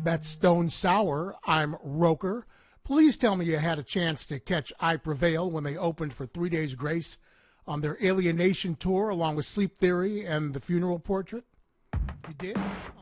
That's Stone Sour. I'm Roker. Please tell me you had a chance to catch I Prevail when they opened for 3 Days Grace on their Alienation tour along with Sleep Theory and The Funeral Portrait. You did?